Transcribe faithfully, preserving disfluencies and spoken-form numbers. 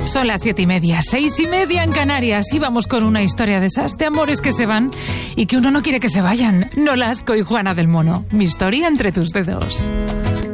Son las siete y media, seis y media en Canarias y vamos con una historia de esas, de amores que se van y que uno no quiere que se vayan. Nolasco y Juana del Mono. Mi historia entre tus dedos.